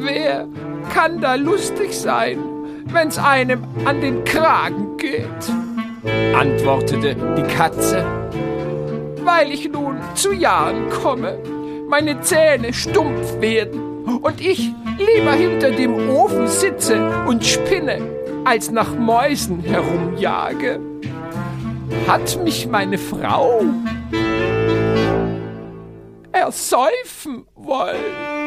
wer kann da lustig sein, wenn's einem an den Kragen geht?« antwortete die Katze. »Weil ich nun zu Jahren komme, meine Zähne stumpf werden und ich lieber hinter dem Ofen sitze und spinne, als nach Mäusen herumjage. Hat mich meine Frau ersäufen wollen.«